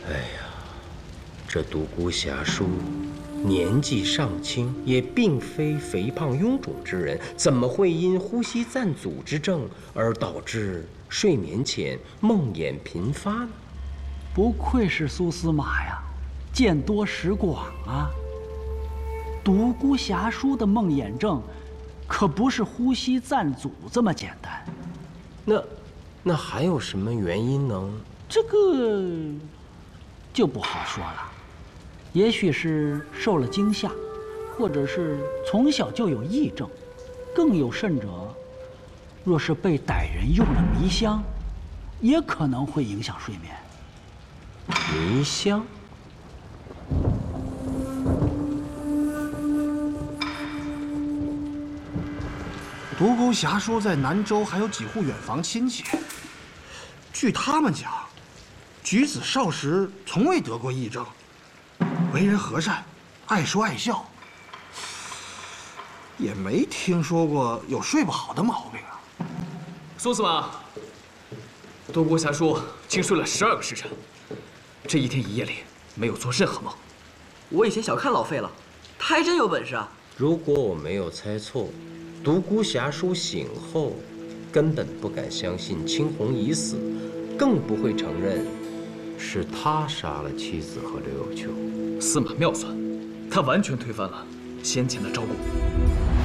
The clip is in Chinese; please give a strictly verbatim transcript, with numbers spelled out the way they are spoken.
哎呀，这独孤侠书年纪尚轻，也并非肥胖臃肿之人，怎么会因呼吸暂阻之症而导致睡眠前梦魇频发呢？ 不愧是苏司马呀，见多识广啊。独孤侠书的梦魇症，可不是呼吸暂阻这么简单。 那，那还有什么原因能？ 这个就不好说了。也许是受了惊吓，或者是从小就有癔症，更有甚者，若是被歹人用了迷香，也可能会影响睡眠。 迷香？ 独孤侠叔在南州还有几户远房亲戚，据他们讲，举子少时从未得过癔症，为人和善，爱说爱笑，也没听说过有睡不好的毛病啊。 苏司马，独孤侠叔竟睡了十二个时辰，这一天一夜里没有做任何梦。 我以前小看老费了，他还真有本事啊！ 如果我没有猜错，独孤侠叔醒后根本不敢相信青红已死，更不会承认是他杀了妻子和刘有秋。 司马妙算，他完全推翻了先前的招供。